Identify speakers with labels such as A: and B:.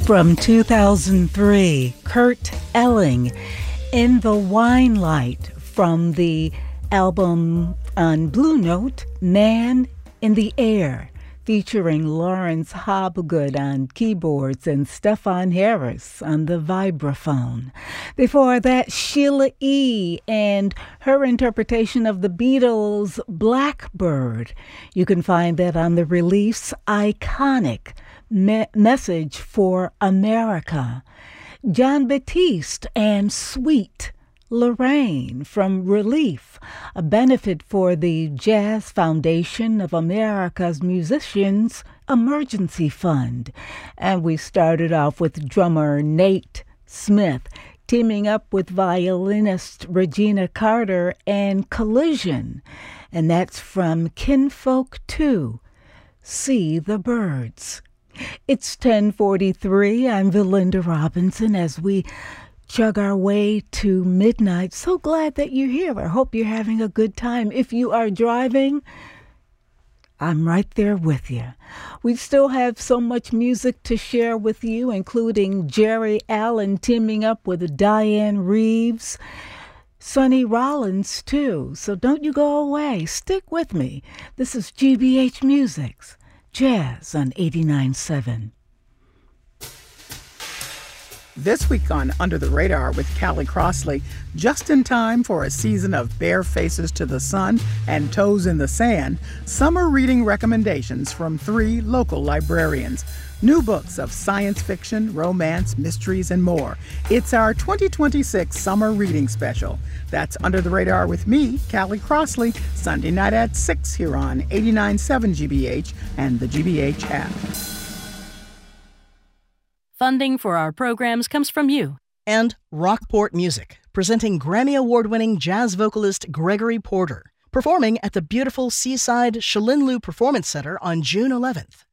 A: From 2003, Kurt Elling in the Wine Light from the album on Blue Note, Man in the Air, featuring Lawrence Hobgood on keyboards and Stefan Harris on the vibraphone. Before that, Sheila E. and her interpretation of the Beatles' Blackbird. You can find that on the release Iconic, Message for America. John Batiste and Sweet Lorraine from Relief, a benefit for the Jazz Foundation of America's Musicians Emergency Fund. And we started off with drummer Nate Smith teaming up with violinist Regina Carter and Collision. And that's from Kinfolk 2, See the Birds. It's 10:43. I'm Valinda Robinson as we chug our way to midnight. So glad that you're here. I hope you're having a good time. If you are driving, I'm right there with you. We still have so much music to share with you, including Jerry Allen teaming up with Diane Reeves, Sonny Rollins too. So don't you go away. Stick with me. This is GBH Music's Jazz on 89.7.
B: This week on Under the Radar with Callie Crossley, just in time for a season of bare faces to the sun and toes in the sand, summer reading recommendations from 3 local librarians. New books of science fiction, romance, mysteries, and more. It's our 2026 summer reading special. That's Under the Radar with me, Callie Crossley, Sunday night at 6 here on 89.7 GBH and the GBH app.
C: Funding for our programs comes from you.
D: And Rockport Music, presenting Grammy Award-winning jazz vocalist Gregory Porter, performing at the beautiful seaside Shalinlu Performance Center on June 11th.